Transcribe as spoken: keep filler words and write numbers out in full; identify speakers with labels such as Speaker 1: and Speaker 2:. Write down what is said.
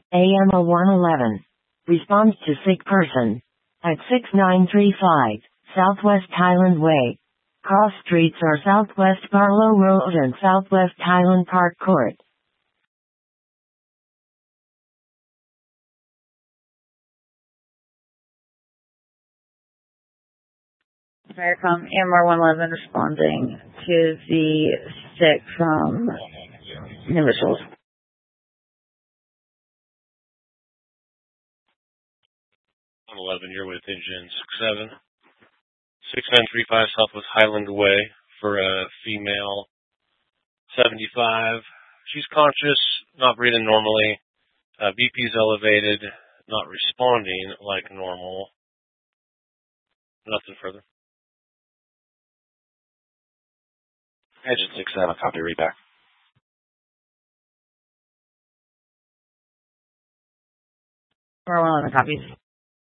Speaker 1: A M O one eleven. Responds to sick person. At six nine three five, Southwest Highland Way. Cross streets are Southwest Barlow Road and Southwest Highland Park Court.
Speaker 2: Vericom, A M R one eleven responding to the sick from individuals.
Speaker 3: one eleven, you're with Engine six seven. six nine three five Southwest Highland Way for a female, seventy-five. She's conscious, not breathing normally. Uh, B P's elevated, not responding like normal. Nothing further.
Speaker 4: Engine six seven, copy, read back.
Speaker 2: A M R one eleven copies.